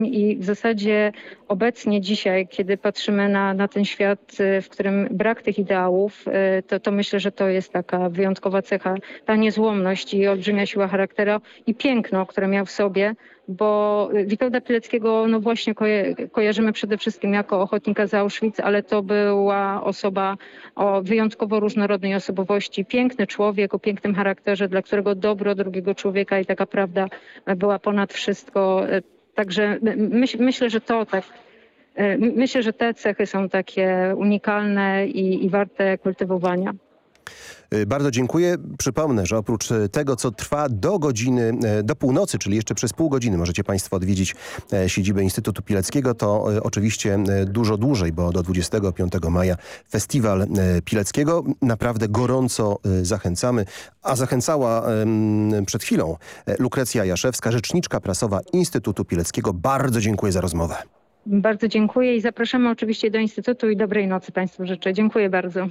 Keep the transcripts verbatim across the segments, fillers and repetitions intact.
I w zasadzie obecnie dzisiaj, kiedy patrzymy na, na ten świat, w którym brak tych ideałów, to, to myślę, że to jest taka wyjątkowa cecha, ta niezłomność i olbrzymia siła charakteru i piękno, które miał w sobie, bo Witolda Pileckiego no właśnie koje, kojarzymy przede wszystkim jako ochotnika z Auschwitz, ale to była osoba o wyjątkowo różnorodnej osobowości, piękny człowiek o pięknym charakterze, dla którego dobro drugiego człowieka i taka prawda była ponad wszystko. Także myśl, myślę, że to tak, myślę, że te cechy są takie unikalne i, i warte kultywowania. Bardzo dziękuję. Przypomnę, że oprócz tego, co trwa do godziny, do północy, czyli jeszcze przez pół godziny możecie Państwo odwiedzić siedzibę Instytutu Pileckiego, to oczywiście dużo dłużej, bo do dwudziestego piątego maja Festiwal Pileckiego. Naprawdę gorąco zachęcamy. A zachęcała przed chwilą Lukrecja Jaszewska, rzeczniczka prasowa Instytutu Pileckiego. Bardzo dziękuję za rozmowę. Bardzo dziękuję i zapraszamy oczywiście do Instytutu i dobrej nocy Państwu życzę. Dziękuję bardzo.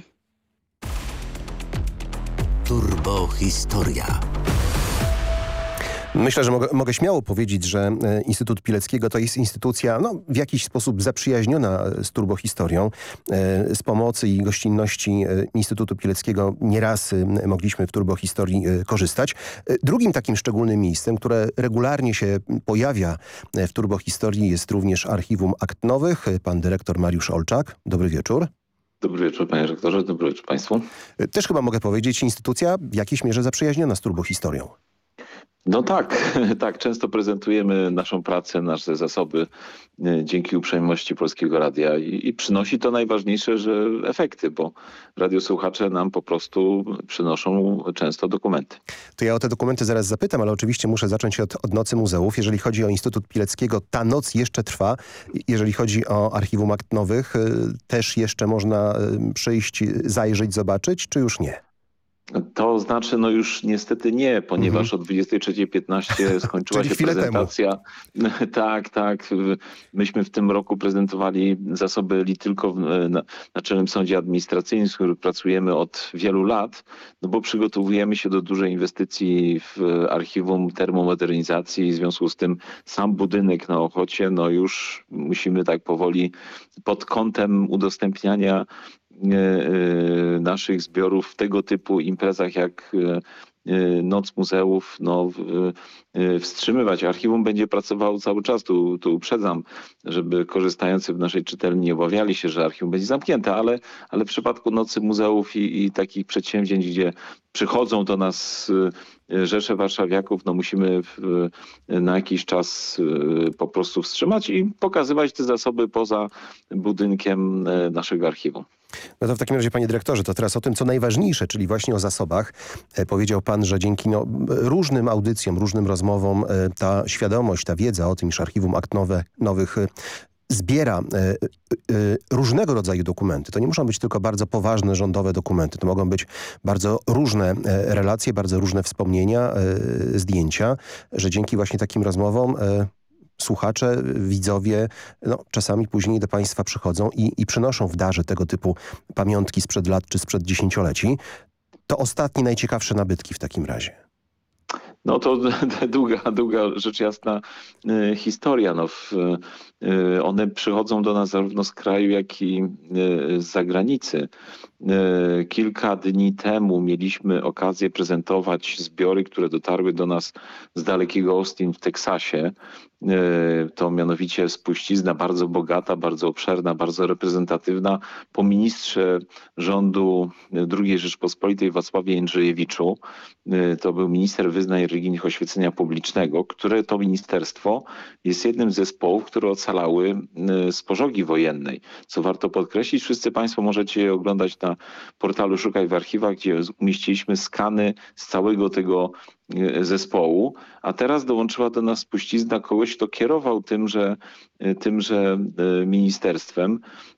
Turbo Historia. Myślę, że mogę, mogę śmiało powiedzieć, że Instytut Pileckiego to jest instytucja no, w jakiś sposób zaprzyjaźniona z turbohistorią. Z pomocy i gościnności Instytutu Pileckiego nieraz mogliśmy w turbohistorii korzystać. Drugim takim szczególnym miejscem, które regularnie się pojawia w turbohistorii, jest również Archiwum Akt Nowych. Pan dyrektor Mariusz Olczak. Dobry wieczór. Dobry wieczór, panie rektorze, dobry wieczór państwu. Też chyba mogę powiedzieć, instytucja w jakiejś mierze zaprzyjaźniona z turbohistorią. No tak, tak. Często prezentujemy naszą pracę, nasze zasoby dzięki uprzejmości Polskiego Radia i, i przynosi to najważniejsze, że efekty, bo radiosłuchacze nam po prostu przynoszą często dokumenty. To ja o te dokumenty zaraz zapytam, ale oczywiście muszę zacząć od, od Nocy Muzeów. Jeżeli chodzi o Instytut Pileckiego, ta noc jeszcze trwa. Jeżeli chodzi o Archiwum Akt Nowych, też jeszcze można przyjść, zajrzeć, zobaczyć, czy już nie? To znaczy, no już niestety nie, ponieważ mhm. o dwudziestej trzeciej piętnaście skończyła się prezentacja. tak, tak. Myśmy w tym roku prezentowali zasoby Li tylko w na, Naczelnym Sądzie Administracyjnym, z którym pracujemy od wielu lat, no bo przygotowujemy się do dużej inwestycji w archiwum termomodernizacji. W związku z tym sam budynek na Ochocie, no już musimy tak powoli pod kątem udostępniania naszych zbiorów w tego typu imprezach jak Noc Muzeów, no, wstrzymywać. Archiwum będzie pracowało cały czas, tu, tu uprzedzam, żeby korzystający w naszej czytelni nie obawiali się, że archiwum będzie zamknięte, ale, ale w przypadku Nocy Muzeów i, i takich przedsięwzięć, gdzie przychodzą do nas rzesze warszawiaków, no musimy w, na jakiś czas po prostu wstrzymać i pokazywać te zasoby poza budynkiem naszego archiwum. No to w takim razie, panie dyrektorze, to teraz o tym, co najważniejsze, czyli właśnie o zasobach. E, powiedział pan, że dzięki no, różnym audycjom, różnym rozmowom e, ta świadomość, ta wiedza o tym, iż Archiwum Akt Nowe, Nowych e, zbiera e, e, różnego rodzaju dokumenty. To nie muszą być tylko bardzo poważne rządowe dokumenty. To mogą być bardzo różne e, relacje, bardzo różne wspomnienia, e, zdjęcia, że dzięki właśnie takim rozmowom e, słuchacze, widzowie, no, czasami później do państwa przychodzą i, i przynoszą w darze tego typu pamiątki sprzed lat czy sprzed dziesięcioleci. To ostatnie, najciekawsze nabytki w takim razie. No to długa, długa rzecz jasna y, historia. No, w, y, one przychodzą do nas zarówno z kraju, jak i y, z zagranicy. Y, kilka dni temu mieliśmy okazję prezentować zbiory, które dotarły do nas z dalekiego Austin w Teksasie. Y, to mianowicie spuścizna bardzo bogata, bardzo obszerna, bardzo reprezentatywna po ministrze rządu drugiej Rzeczpospolitej Wacławie Jędrzejewiczu. Y, to był minister wyznań religijnych oświecenia publicznego, które to ministerstwo jest jednym z zespołów, które ocalały z pożogi wojennej. Co warto podkreślić, wszyscy państwo możecie je oglądać na portalu Szukaj w archiwach, gdzie umieściliśmy skany z całego tego zespołu, a teraz dołączyła do nas spuścizna kogoś, kto kierował tymże, tymże ministerstwem.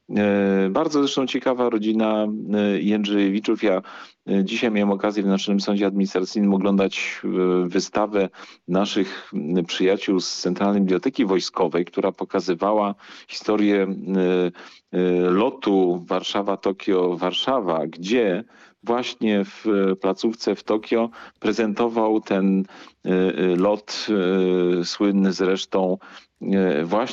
Bardzo zresztą ciekawa rodzina Jędrzejewiczów. Ja dzisiaj miałem okazję w Naczelnym Sądzie Administracyjnym oglądać wystawę naszych przyjaciół z Centralnej Biblioteki Wojskowej, która pokazywała historię lotu Warszawa-Tokio-Warszawa, gdzie właśnie w placówce w Tokio prezentował ten lot, słynny zresztą, właśnie